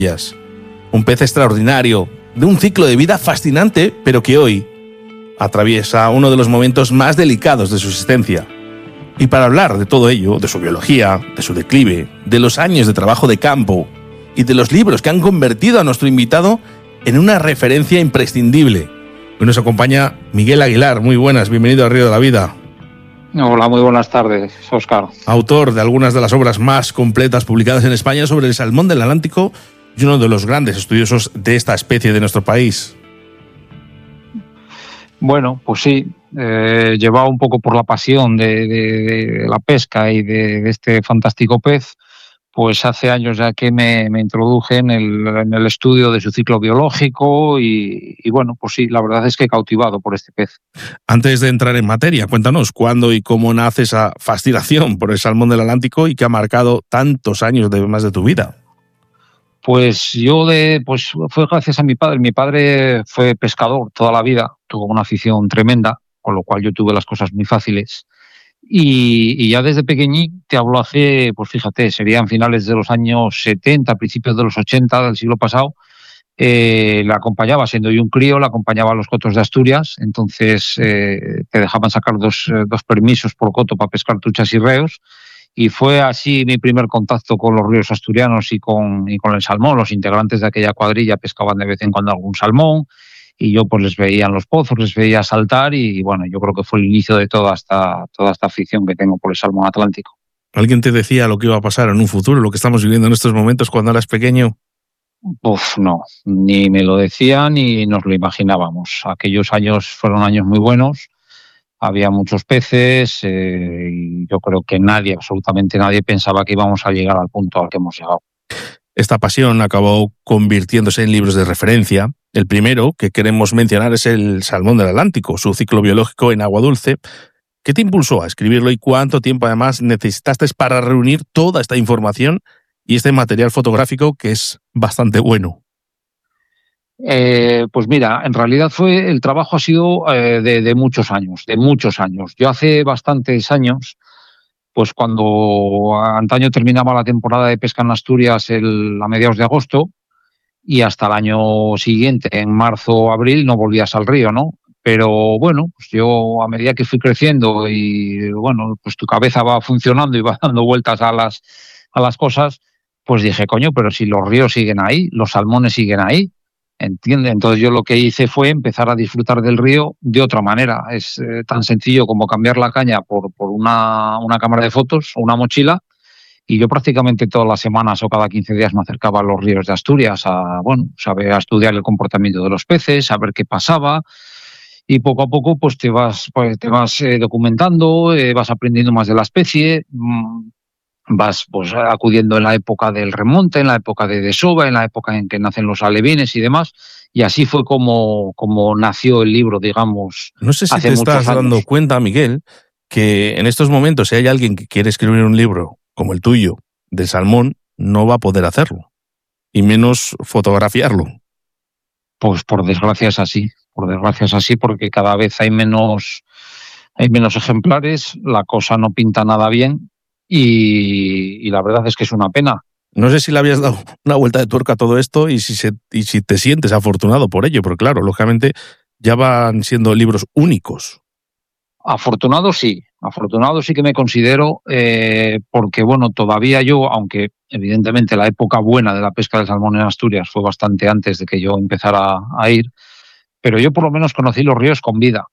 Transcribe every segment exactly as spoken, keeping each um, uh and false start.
Yes. Un pez extraordinario, de un ciclo de vida fascinante, pero que hoy atraviesa uno de los momentos más delicados de su existencia. Y para hablar de todo ello, de su biología, de su declive, de los años de trabajo de campo y de los libros que han convertido a nuestro invitado en una referencia imprescindible, hoy nos acompaña Miguel Aguilar. Muy buenas, bienvenido a Río de la Vida. Hola, muy buenas tardes, Óscar. Autor de algunas de las obras más completas publicadas en España sobre el salmón del Atlántico y uno de los grandes estudiosos de esta especie de nuestro país. Bueno, pues sí, eh, llevado un poco por la pasión de, de, de la pesca y de, de este fantástico pez, pues hace años ya que me, me introduje en el, en el estudio de su ciclo biológico y, y bueno, pues sí, la verdad es que he cautivado por este pez. Antes de entrar en materia, cuéntanos cuándo y cómo nace esa fascinación por el salmón del Atlántico y que ha marcado tantos años de más de tu vida. Pues yo de, pues fue gracias a mi padre. Mi padre fue pescador toda la vida, tuvo una afición tremenda, con lo cual yo tuve las cosas muy fáciles. Y, y ya desde pequeñín, te hablo hace, pues fíjate, serían finales de los años setenta, principios de los ochenta del siglo pasado, eh, la acompañaba, siendo yo un crío, la acompañaba a los cotos de Asturias. Entonces eh, te dejaban sacar dos, eh, dos permisos por coto para pescar truchas y reos. Y fue así mi primer contacto con los ríos asturianos y con, y con el salmón. Los integrantes de aquella cuadrilla pescaban de vez en cuando algún salmón y yo pues les veía en los pozos, les veía saltar y bueno, yo creo que fue el inicio de toda esta, toda esta afición que tengo por el salmón atlántico. ¿Alguien te decía lo que iba a pasar en un futuro, lo que estamos viviendo en estos momentos cuando eras pequeño? Uf, no, ni me lo decían ni nos lo imaginábamos. Aquellos años fueron años muy buenos. Había muchos peces eh, y yo creo que nadie, absolutamente nadie, pensaba que íbamos a llegar al punto al que hemos llegado. Esta pasión acabó convirtiéndose en libros de referencia. El primero que queremos mencionar es el salmón del Atlántico, su ciclo biológico en agua dulce. ¿Qué te impulsó a escribirlo y cuánto tiempo además necesitaste para reunir toda esta información y este material fotográfico que es bastante bueno? Eh, pues mira, en realidad fue el trabajo ha sido eh, de, de muchos años, de muchos años. Yo hace bastantes años, pues cuando antaño terminaba la temporada de pesca en Asturias el, a mediados de agosto y hasta el año siguiente, en marzo o abril, no volvías al río, ¿no? Pero bueno, pues yo a medida que fui creciendo y bueno, pues tu cabeza va funcionando y va dando vueltas a las, a las cosas, pues dije, coño, pero si los ríos siguen ahí, los salmones siguen ahí. ¿Entiende? Entonces yo lo que hice fue empezar a disfrutar del río de otra manera. Es eh, tan sencillo como cambiar la caña por, por una, una cámara de fotos o una mochila y yo prácticamente todas las semanas o cada quince días me acercaba a los ríos de Asturias a, bueno, saber, a estudiar el comportamiento de los peces, a ver qué pasaba y poco a poco pues te vas, pues, te vas eh, documentando, eh, vas aprendiendo más de la especie. Mmm, vas pues acudiendo en la época del remonte, en la época de desova, en la época en que nacen los alevines y demás, y así fue como, como nació el libro, digamos. No sé si hace te estás años. dando cuenta, Miguel, que en estos momentos si hay alguien que quiere escribir un libro como el tuyo, de salmón, no va a poder hacerlo, y menos fotografiarlo. Pues por desgracia es así, por desgracia es así, porque cada vez hay menos, hay menos ejemplares, la cosa no pinta nada bien, Y, y la verdad es que es una pena. No sé si le habías dado una vuelta de tuerca a todo esto y si, se, y si te sientes afortunado por ello, porque claro, lógicamente ya van siendo libros únicos. Afortunado sí, afortunado sí que me considero, eh, porque bueno, todavía yo, aunque evidentemente la época buena de la pesca del salmón en Asturias fue bastante antes de que yo empezara a ir, pero yo por lo menos conocí los ríos con vida.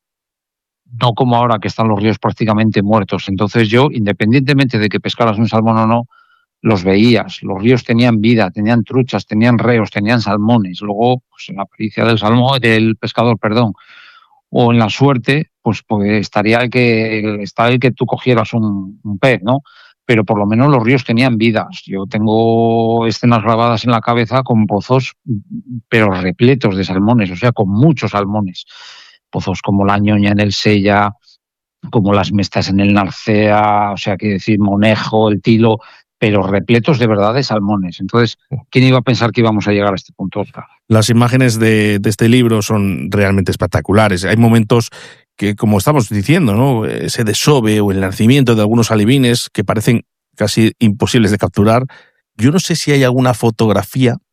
No como ahora que están los ríos prácticamente muertos. Entonces yo, independientemente de que pescaras un salmón o no, los veías. Los ríos tenían vida, tenían truchas, tenían reos, tenían salmones. Luego, pues en la pericia del salmón, del pescador, perdón, o en la suerte, pues, pues estaría el que está el que tú cogieras un, un pez, ¿no? Pero por lo menos los ríos tenían vidas. Yo tengo escenas grabadas en la cabeza con pozos, pero repletos de salmones, o sea, con muchos salmones. Pozos como la Ñoña en el Sella, como las Mestas en el Narcea, o sea, que decir, Monejo, el Tilo, pero repletos de verdad de salmones. Entonces, ¿quién iba a pensar que íbamos a llegar a este punto, Óscar? Las imágenes de, de este libro son realmente espectaculares. Hay momentos que, como estamos diciendo, ¿no? Ese desove o el nacimiento de algunos alevines que parecen casi imposibles de capturar. Yo no sé si hay alguna fotografía